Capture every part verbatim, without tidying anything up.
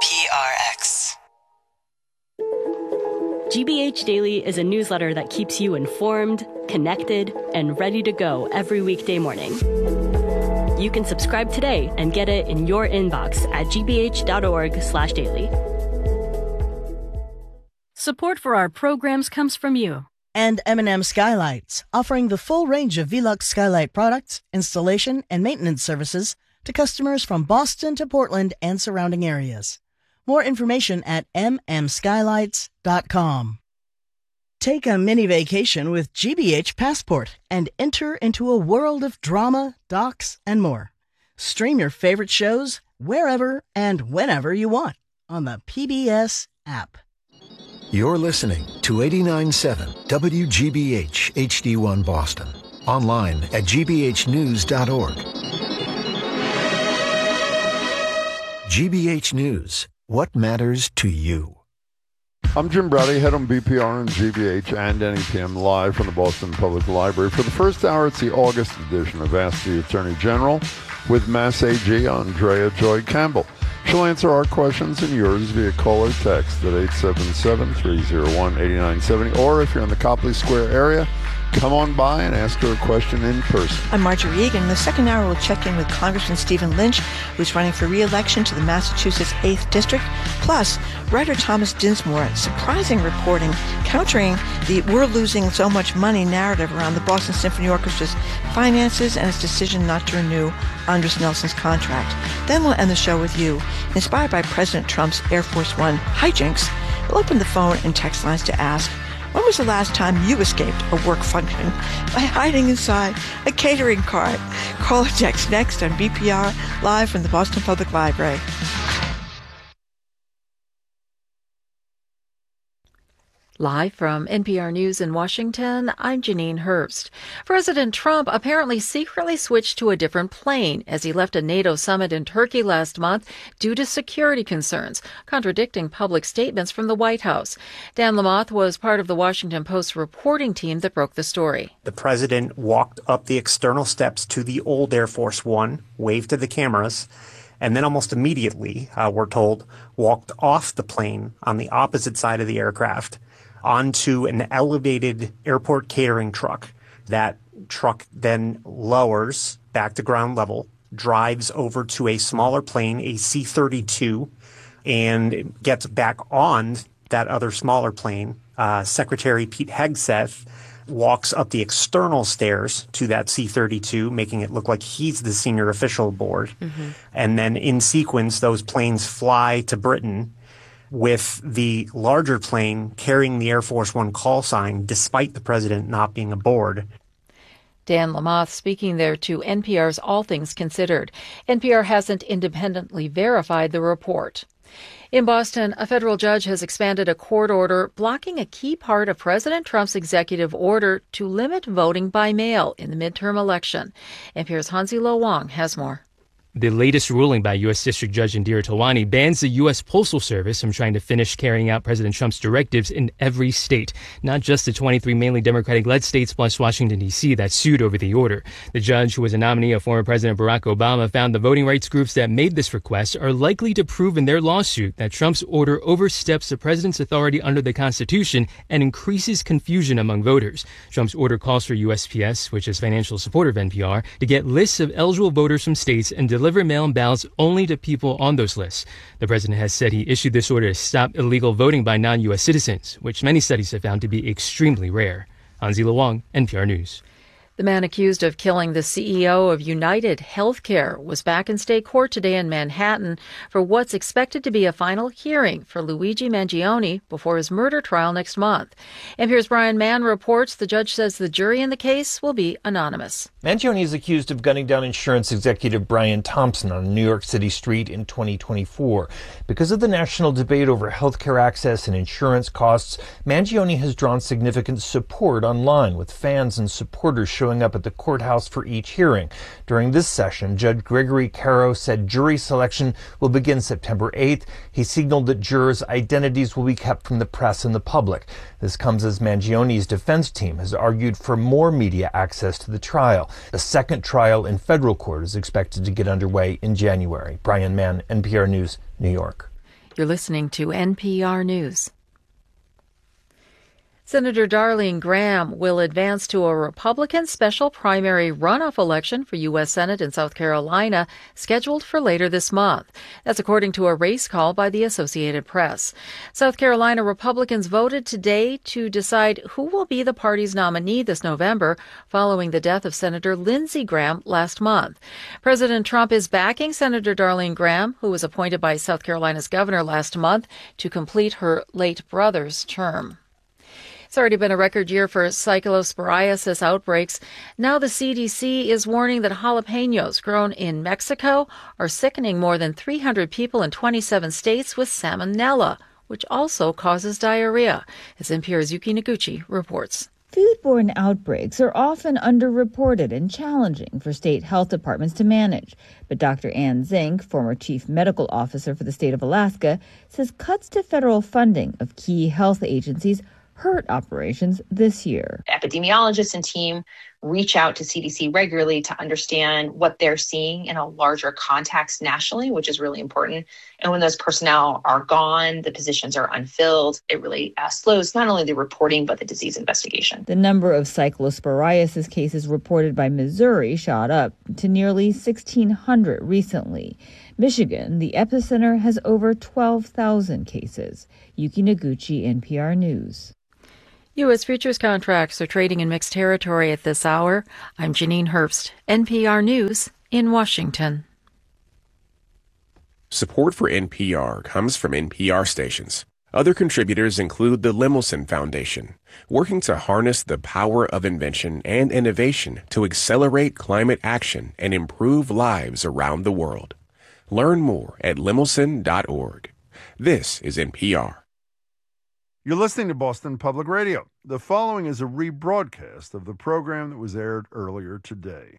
P R X. G B H Daily is a newsletter that keeps you informed, connected, and ready to go every weekday morning. You can subscribe today and get it in your inbox at g b h dot org slash daily. Support for our programs comes from you. And M and M Skylights, offering the full range of Velux Skylight products, installation, and maintenance services to customers from Boston to Portland and surrounding areas. More information at m m skylights dot com. Take a mini vacation with G B H Passport and enter into a world of drama, docs, and more. Stream your favorite shows wherever and whenever you want on the P B S app. You're listening to eighty-nine point seven W G B H H D one Boston. Online at g b h news dot org. G B H News. What matters to you? I'm Jim Brady, head on B P R and G B H and N E P M, live from the Boston Public Library. For the first hour, it's the August edition of Ask the Attorney General with Mass A G Andrea Joy Campbell. She'll answer our questions and yours via call or text at eight seven seven, three oh one, eight nine seven oh, or if you're in the Copley Square area, come on by and ask her a question in person. I'm Marjorie Egan. In the second hour, we'll check in with Congressman Stephen Lynch, who's running for re-election to the Massachusetts eighth District. Plus, writer Thomas Dinsmore, surprising reporting, countering the "we're losing so much money" narrative around the Boston Symphony Orchestra's finances and its decision not to renew Andres Nelson's contract. Then we'll end the show with you. Inspired by President Trump's Air Force One hijinks, we'll open the phone and text lines to ask, when was the last time you escaped a work function by hiding inside a catering cart? Call or text next on B P R, live from the Boston Public Library. Live from N P R News in Washington, I'm Janine Hurst. President Trump apparently secretly switched to a different plane as he left a NATO summit in Turkey last month due to security concerns, contradicting public statements from the White House. Dan Lamothe was part of the Washington Post reporting team that broke the story. The president walked up the external steps to the old Air Force One, waved to the cameras, and then almost immediately, uh, we're told, walked off the plane on the opposite side of the aircraft onto an elevated airport catering truck. That truck then lowers back to ground level, drives over to a smaller plane, a C thirty-two, and gets back on that other smaller plane. Uh, Secretary Pete Hegseth walks up the external stairs to that C thirty-two, making it look like he's the senior official aboard. Mm-hmm. And then in sequence, those planes fly to Britain, with the larger plane carrying the Air Force One call sign, despite the president not being aboard. Dan Lamothe speaking there to N P R's All Things Considered. N P R hasn't independently verified the report. In Boston, a federal judge has expanded a court order blocking a key part of President Trump's executive order to limit voting by mail in the midterm election. N P R's Hansi Lo Wang has more. The latest ruling by U S. District Judge Indira Tawani bans the U S. Postal Service from trying to finish carrying out President Trump's directives in every state, not just the twenty-three mainly Democratic-led states plus Washington, D C that sued over the order. The judge, who was a nominee of former President Barack Obama, found the voting rights groups that made this request are likely to prove in their lawsuit that Trump's order oversteps the president's authority under the Constitution and increases confusion among voters. Trump's order calls for U S P S, which is financial supporter of N P R, to get lists of eligible voters from states and deliver deliver mail-in ballots only to people on those lists. The president has said he issued this order to stop illegal voting by non-U S citizens, which many studies have found to be extremely rare. Hansi Lo Wang, N P R News. The man accused of killing the C E O of United Healthcare was back in state court today in Manhattan for what's expected to be a final hearing for Luigi Mangione before his murder trial next month. N P R's Brian Mann reports the judge says the jury in the case will be anonymous. Mangione is accused of gunning down insurance executive Brian Thompson on a New York City street in twenty twenty-four. Because of the national debate over healthcare access and insurance costs, Mangione has drawn significant support online, with fans and supporters showing showing up at the courthouse for each hearing. During this session, Judge Gregory Caro said jury selection will begin September eighth. He signaled that jurors' identities will be kept from the press and the public. This comes as Mangione's defense team has argued for more media access to the trial. The second trial in federal court is expected to get underway in January. Brian Mann, N P R News, New York. You're listening to N P R News. Senator Darlene Graham will advance to a Republican special primary runoff election for U S Senate in South Carolina, scheduled for later this month. That's according to a race call by the Associated Press. South Carolina Republicans voted today to decide who will be the party's nominee this November, following the death of Senator Lindsey Graham last month. President Trump is backing Senator Darlene Graham, who was appointed by South Carolina's governor last month to complete her late brother's term. It's already been a record year for cyclosporiasis outbreaks. Now the C D C is warning that jalapenos grown in Mexico are sickening more than three hundred people in twenty-seven states with salmonella, which also causes diarrhea, as N P R's Yuki Noguchi reports. Foodborne outbreaks are often underreported and challenging for state health departments to manage. But Doctor Ann Zink, former chief medical officer for the state of Alaska, says cuts to federal funding of key health agencies hurt operations this year. Epidemiologists and team reach out to C D C regularly to understand what they're seeing in a larger context nationally, which is really important. And when those personnel are gone, the positions are unfilled, it really uh, slows not only the reporting, but the disease investigation. The number of cyclosporiasis cases reported by Missouri shot up to nearly sixteen hundred recently. Michigan, the epicenter, has over twelve thousand cases. Yuki Noguchi, N P R News. U S futures contracts are trading in mixed territory at this hour. I'm Janine Herbst, N P R News in Washington. Support for N P R comes from N P R stations. Other contributors include the Lemelson Foundation, working to harness the power of invention and innovation to accelerate climate action and improve lives around the world. Learn more at lemelson dot org. This is N P R. You're listening to Boston Public Radio. The following is a rebroadcast of the program that was aired earlier today.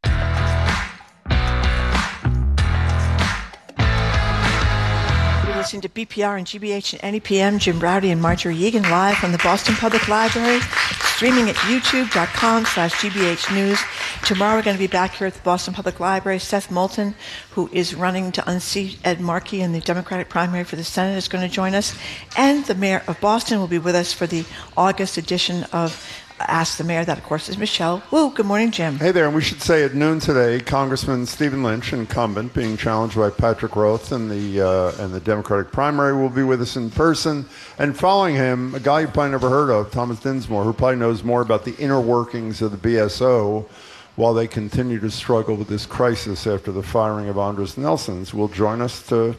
You're listening to B P R and G B H and N E P M. Jim Browdy and Marjorie Egan live from the Boston Public Library, streaming at youtube.com slash GBH News. Tomorrow we're going to be back here at the Boston Public Library. Seth Moulton, who is running to unseat Ed Markey in the Democratic primary for the Senate, is going to join us. And the mayor of Boston will be with us for the August edition of Ask the Mayor. That, of course, is Michelle Wu. Good morning, Jim. Hey there. And we should say at noon today, Congressman Stephen Lynch, incumbent, being challenged by Patrick Roth in the uh, in the Democratic primary, will be with us in person. And following him, a guy you probably never heard of, Thomas Dinsmore, who probably knows more about the inner workings of the B S O while they continue to struggle with this crisis after the firing of Andres Nelsons, will join us to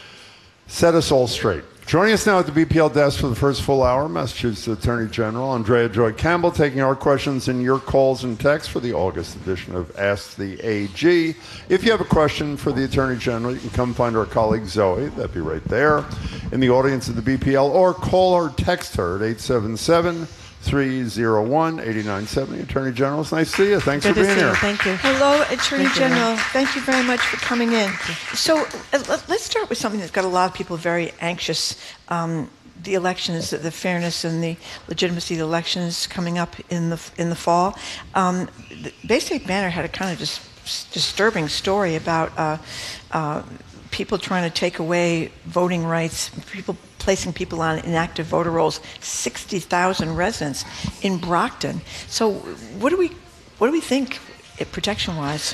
set us all straight. Joining us now at the B P L desk for the first full hour, Massachusetts Attorney General Andrea Joy Campbell, taking our questions and your calls and texts for the August edition of Ask the A G. If you have a question for the Attorney General, you can come find our colleague Zoe, that'd be right there, in the audience of the B P L, or call or text her at eight seven seven, three oh one, eight nine seven zero. Attorney General, it's nice to see you. Thanks Good for being to see here. You. Thank you. Hello, Attorney Thank General. You. Thank you very much for coming in. So uh, let's start with something that's got a lot of people very anxious. Um, the elections, the fairness and the legitimacy of the elections coming up in the in the fall. Um, the Bay State Banner had a kind of just disturbing story about uh, uh, people trying to take away voting rights, people placing people on inactive voter rolls, sixty thousand residents in Brockton. So what do we what do we think protection-wise?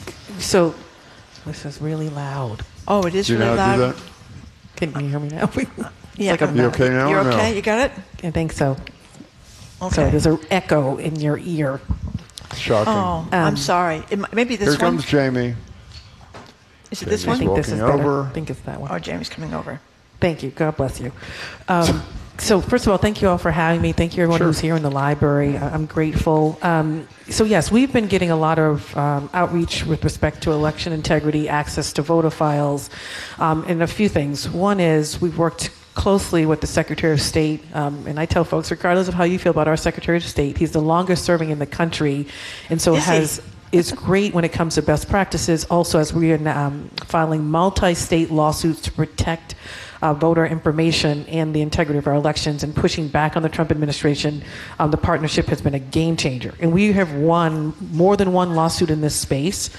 So this is really loud. Oh, it is do you really know how loud. To do that? Can you hear me now? Yeah. Like you okay now? You're or okay? No? You got it? I think so. Okay. So there's an echo in your ear. Shocking. Oh, Um, I'm sorry. It, might- maybe this Here one. comes Jamie. Is it this Jamie's one? I think this is walking better. over. I think it's that one. Oh, Jamie's coming over. Thank you. God bless you. Um, so first of all, thank you all for having me. Thank you everyone Sure. who's here in the library. I- I'm grateful. Um, so yes, we've been getting a lot of um, outreach with respect to election integrity, access to voter files, um, and a few things. One is we've worked closely with the Secretary of State, um, and I tell folks, regardless of how you feel about our Secretary of State, he's the longest serving in the country, and so Is he? has is great when it comes to best practices. Also, as we are um, filing multi-state lawsuits to protect uh, voter information and the integrity of our elections and pushing back on the Trump administration, um, the partnership has been a game changer. And we have won more than one lawsuit in this space.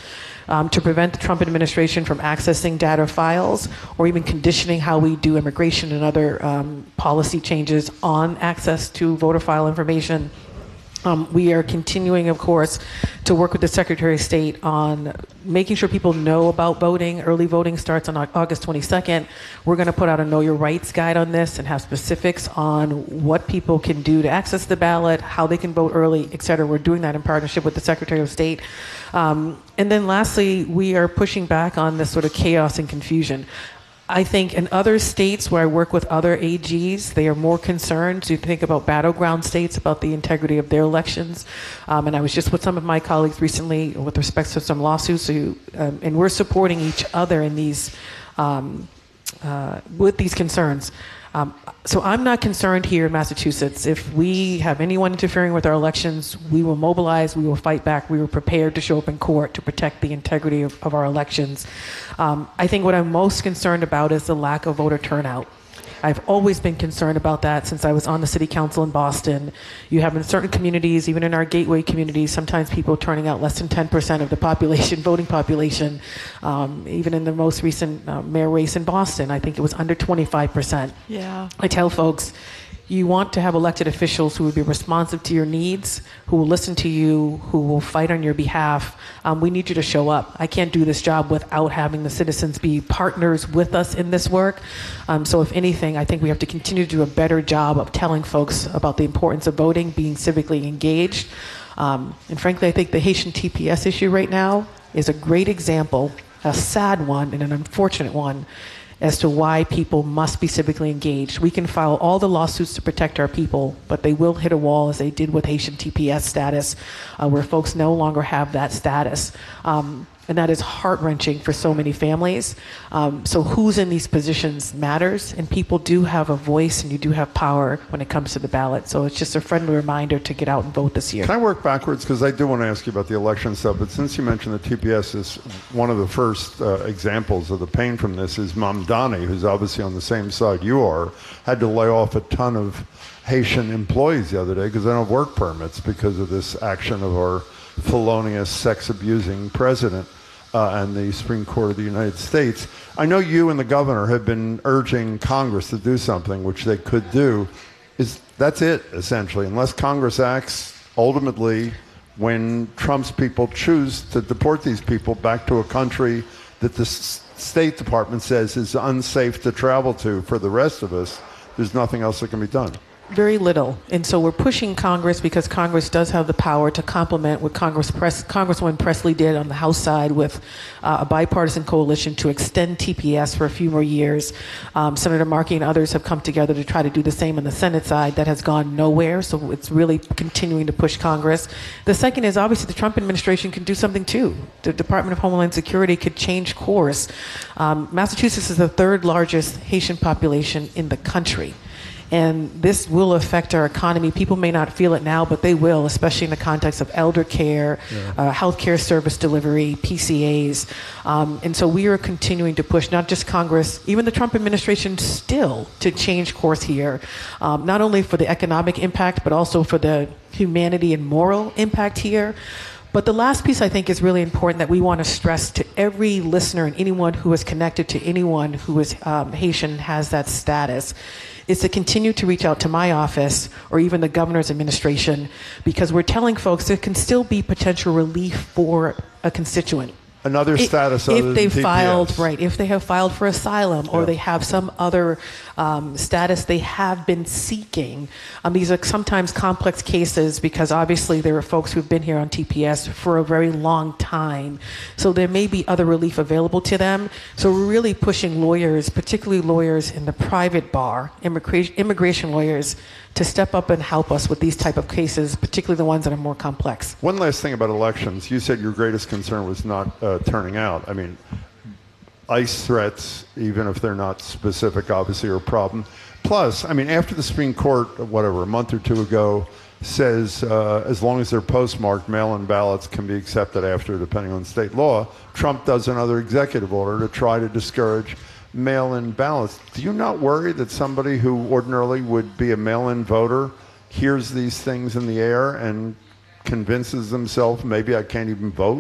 um, to prevent the Trump administration from accessing data files or even conditioning how we do immigration and other um, policy changes on access to voter file information. Um, we are continuing, of course, to work with the Secretary of State on making sure people know about voting. Early voting starts on August twenty-second. We're going to put out a Know Your Rights guide on this and have specifics on what people can do to access the ballot, how they can vote early, et cetera. We're doing that in partnership with the Secretary of State. Um, and then lastly, we are pushing back on this sort of chaos and confusion. I think in other states where I work with other A Gs, they are more concerned. So you think about battleground states, about the integrity of their elections. Um, and I was just with some of my colleagues recently with respect to some lawsuits. So you, um, and we're supporting each other in these, um, uh, with these concerns. Um, so I'm not concerned here in Massachusetts. If we have anyone interfering with our elections, we will mobilize, we will fight back. We were prepared to show up in court to protect the integrity of, of our elections. Um, I think what I'm most concerned about is the lack of voter turnout. I've always been concerned about that since I was on the city council in Boston. You have in certain communities, even in our gateway communities, sometimes people turning out less than ten percent of the population, voting population. Um, even in the most recent uh, mayor race in Boston, I think it was under twenty-five percent. Yeah. I tell folks, you want to have elected officials who will be responsive to your needs, who will listen to you, who will fight on your behalf. Um, we need you to show up. I can't do this job without having the citizens be partners with us in this work. Um, so if anything, I think we have to continue to do a better job of telling folks about the importance of voting, being civically engaged. Um, and frankly, I think the Haitian T P S issue right now is a great example, a sad one and an unfortunate one, as to why people must be civically engaged. We can file all the lawsuits to protect our people, but they will hit a wall as they did with Haitian T P S status, uh, where folks no longer have that status. Um, and that is heart-wrenching for so many families. Um, so who's in these positions matters, and people do have a voice and you do have power when it comes to the ballot. So it's just a friendly reminder to get out and vote this year. Can I work backwards? Because I do want to ask you about the election stuff, but since you mentioned the T P S is one of the first uh, examples of the pain from this is Mamdani, who's obviously on the same side you are, had to lay off a ton of Haitian employees the other day because they don't have work permits because of this action of our felonious, sex-abusing president. Uh, and the Supreme Court of the United States. I know you and the governor have been urging Congress to do something, which they could do. Is that's it, essentially. Unless Congress acts, ultimately, when Trump's people choose to deport these people back to a country that the S- State Department says is unsafe to travel to for the rest of us, there's nothing else that can be done. Very little. And so we're pushing Congress because Congress does have the power to complement what Congress Press, Congresswoman Presley did on the House side with uh, a bipartisan coalition to extend T P S for a few more years. Um, Senator Markey and others have come together to try to do the same on the Senate side. That has gone nowhere, so it's really continuing to push Congress. The second is obviously the Trump administration can do something too. The Department of Homeland Security could change course. Um, Massachusetts is the third largest Haitian population in the country. And this will affect our economy. People may not feel it now, but they will, especially in the context of elder care, yeah. uh, healthcare service delivery, P C As. Um, and so we are continuing to push not just Congress, even the Trump administration still to change course here, um, not only for the economic impact, but also for the humanity and moral impact here. But the last piece I think is really important that we want to stress to every listener and anyone who is connected to anyone who is um, Haitian has that status is to continue to reach out to my office or even the governor's administration, because we're telling folks there can still be potential relief for a constituent. Another status if, other if than they've T P S. filed right if they have filed for asylum or yeah. they have some other um, status they have been seeking. Um, these are sometimes complex cases because obviously there are folks who've been here on T P S for a very long time, so there may be other relief available to them. So we're really pushing lawyers, particularly lawyers in the private bar, immigration, immigration lawyers, to step up and help us with these type of cases, particularly the ones that are more complex. One last thing about elections. You said your greatest concern was not uh, turning out. I mean, ICE threats, even if they're not specific, obviously are a problem. Plus, I mean, after the Supreme Court, whatever, a month or two ago, says uh, as long as they're postmarked, mail-in ballots can be accepted after, depending on state law, Trump does another executive order to try to discourage mail-in ballots. Do you not worry that somebody who ordinarily would be a mail-in voter hears these things in the air and convinces themselves maybe I can't even vote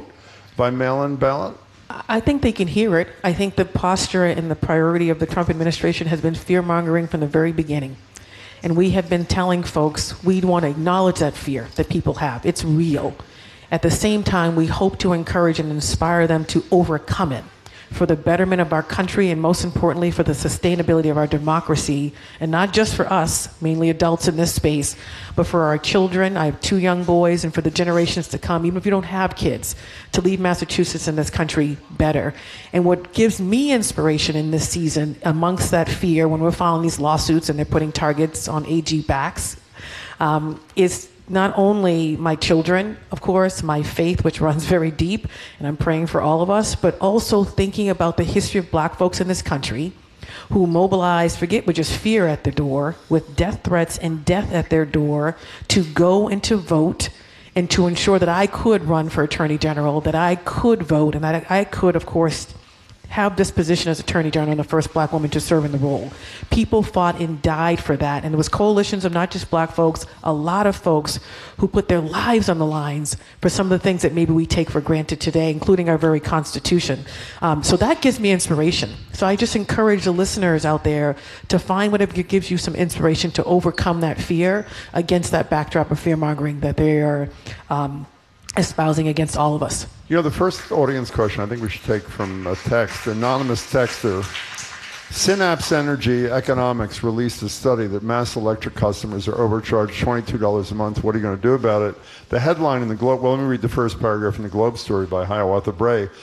by mail-in ballot? I think they can hear it. I think the posture and the priority of the Trump administration has been fear-mongering from the very beginning. And we have been telling folks we want to acknowledge that fear that people have. It's real. At the same time, we hope to encourage and inspire them to overcome it for the betterment of our country and, most importantly, for the sustainability of our democracy, and not just for us, mainly adults in this space, but for our children. I have two young boys, and for the generations to come, even if you don't have kids, to leave Massachusetts and this country better. And what gives me inspiration in this season, amongst that fear, when we're filing these lawsuits and they're putting targets on A G backs, um, is not only my children, of course, my faith, which runs very deep, and I'm praying for all of us, but also thinking about the history of black folks in this country who mobilized, forget with just fear at the door, with death threats and death at their door, to go and to vote and to ensure that I could run for Attorney General, that I could vote, and that I could, of course, have this position as Attorney General and the first black woman to serve in the role. People fought and died for that. And there was coalitions of not just black folks, a lot of folks who put their lives on the lines for some of the things that maybe we take for granted today, including our very Constitution. Um, so that gives me inspiration. So I just encourage the listeners out there to find whatever gives you some inspiration to overcome that fear against that backdrop of fear-mongering that they are um, espousing against all of us. You know, the first audience question I think we should take from a text, anonymous texter. Synapse Energy Economics released a study that Mass Electric customers are overcharged twenty-two dollars a month. What are you going to do about it? The headline in the Globe, well, let me read the first paragraph in the Globe story by Hiawatha Bray.